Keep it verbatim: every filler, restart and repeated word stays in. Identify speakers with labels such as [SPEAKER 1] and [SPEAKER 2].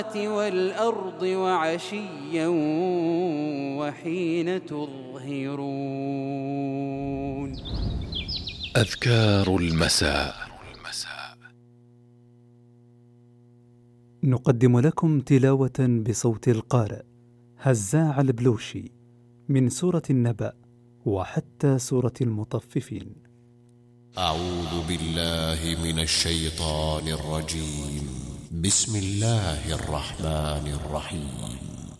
[SPEAKER 1] والأرض وعشيا وحين تظهرون.
[SPEAKER 2] أذكار المساء.
[SPEAKER 3] نقدم لكم تلاوة بصوت القارئ هزاع البلوشي من سورة النبأ وحتى سورة المطففين.
[SPEAKER 4] أعوذ بالله من الشيطان الرجيم. بسم الله الرحمن الرحيم.